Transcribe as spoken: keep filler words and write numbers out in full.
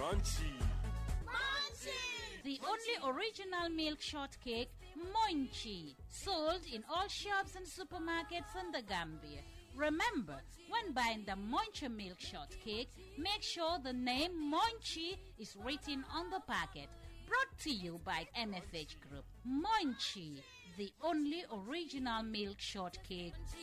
Munchie. Munchie! The only original milk shortcake, Munchie, sold in all shops and supermarkets in the Gambia. Remember, when buying the Munchie milk shortcake, make sure the name Munchie is written on the packet. Brought to you by M F H Group. Munchie, the only original milk shortcake.